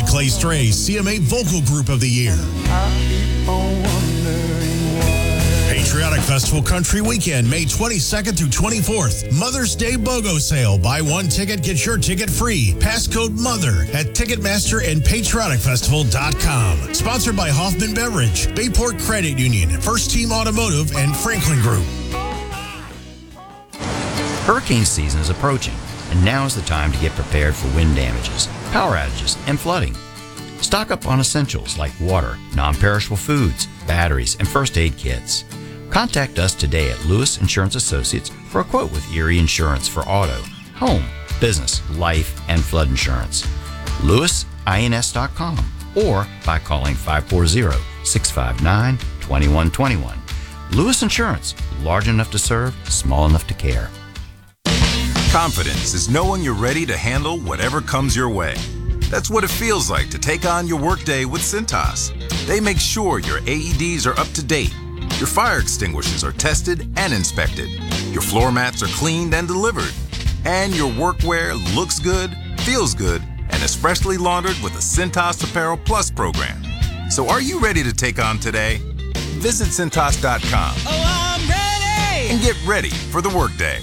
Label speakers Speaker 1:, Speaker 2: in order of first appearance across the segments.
Speaker 1: Clay Stray's CMA Vocal Group of the Year. Patriotic Festival Country Weekend, May 22nd through 24th. Mother's Day BOGO sale. Buy one ticket, get your ticket free. Passcode MOTHER at Ticketmaster and PatrioticFestival.com. Sponsored by Hoffman Beverage, Bayport Credit Union, First Team Automotive, and Franklin Group.
Speaker 2: Hurricane season is approaching, and now is the time to get prepared for wind damages, power outages, and flooding. Stock up on essentials like water, non-perishable foods, batteries, and first aid kits. Contact us today at Lewis Insurance Associates for a quote with Erie Insurance for auto, home, business, life, and flood insurance. LewisINS.com or by calling 540-659-2121. Lewis Insurance, large enough to serve, small enough to care.
Speaker 3: Confidence is knowing you're ready to handle whatever comes your way. That's what it feels like to take on your workday with Cintas. They make sure your AEDs are up to date, your fire extinguishers are tested and inspected, your floor mats are cleaned and delivered, and your workwear looks good, feels good, and is freshly laundered with the Cintas Apparel Plus program. So are you ready to take on today? Visit Cintas.com.
Speaker 4: Oh, I'm ready!
Speaker 3: And get ready for the workday.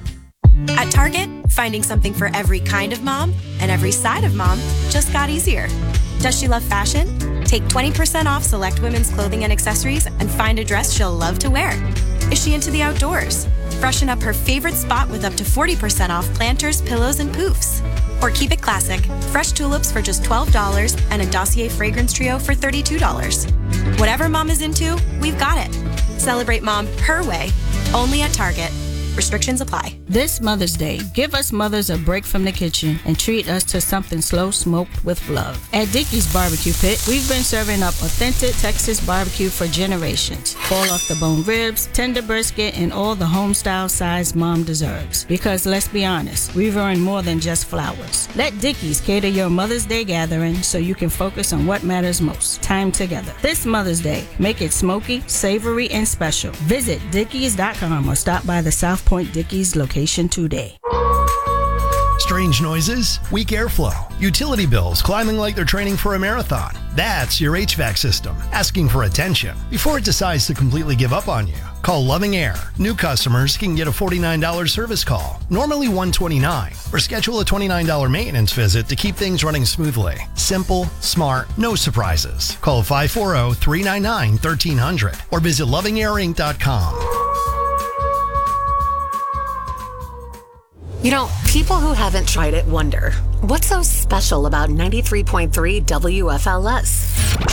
Speaker 5: At Target, finding something for every kind of mom and every side of mom just got easier. Does she love fashion? Take 20% off select women's clothing and accessories and find a dress she'll love to wear. Is she into the outdoors? Freshen up her favorite spot with up to 40% off planters, pillows, and poofs. Or keep it classic, fresh tulips for just $12 and a Dossier fragrance trio for $32. Whatever mom is into, we've got it. Celebrate mom her way, only at Target. Restrictions apply.
Speaker 6: This Mother's Day, give us mothers a break from the kitchen and treat us to something slow smoked with love. At Dickey's Barbecue Pit, we've been serving up authentic Texas barbecue for generations. Fall off the bone ribs, tender brisket, and all the home-style size mom deserves. Because let's be honest, we've earned more than just flowers. Let Dickey's cater your Mother's Day gathering so you can focus on what matters most, time together. This Mother's Day, make it smoky, savory, and special. Visit Dickeys.com or stop by the South Point Dickey's location today.
Speaker 7: Strange noises, weak airflow, utility bills climbing like they're training for a marathon. That's your HVAC system asking for attention before it decides to completely give up on you. Call Loving Air. New customers can get a $49 service call, normally $129, or schedule a $29 maintenance visit to keep things running smoothly. Simple, smart, no surprises. Call 540-399-1300 or visit lovingairinc.com.
Speaker 8: You know, people who haven't tried it wonder, what's so special about 93.3 WFLS?